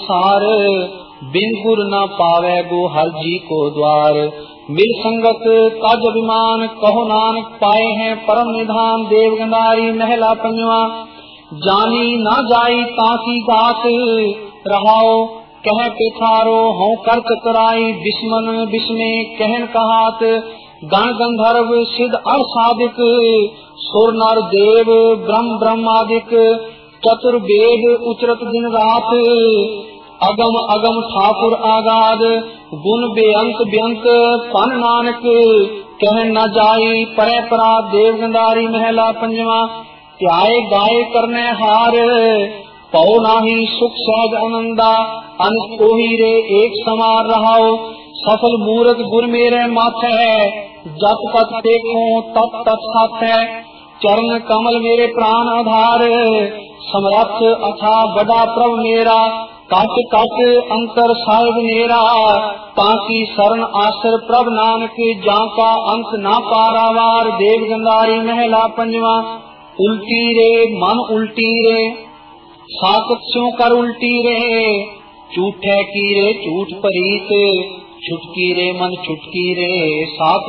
सार बिन गुर न पावे गो हर जी को द्वार। मिल संगत तज अभिमान कहो नानक पाए हैं परम निधान। देव गंधारी महला पंजवा जानी ना जाई ताकी गात रहाओ कह पिथारो हों कर चतुराई बिस्मन बिस्मे कहन कहात। गण गंधर्व सिद्ध अर साधिक सुर नर देव ब्रह्म ब्रह्मादिक चतुर्वेद उचरत दिन रात। अगम अगम ठाकुर आगाद गुण बेअंत बेअंत पन नानक कह न जाई परे परा। देव गंधारी महला पंजवा त्याय गाय करने हार पौ नाही सुख सहज आनंदा। अन कोही रे एक समार रहाओ सफल मूरत गुर मेरे माथे है। जत पत देखो तत तत साथ है चरण कमल मेरे प्राण आधार। समरथ अथा बड़ा प्रभ मेरा कट कट अंतर साहिब मेरा। ताकि शरण आश्र प्रभ नानक जां का अंत ना पारावार। देव गंधारी महला पंजवा उल्टी रे मन उल्टी रे साकत स्यों कर उल्टी रे। झूठे की रे झूठ परीत छुटकी रे मन छुटकी रे साक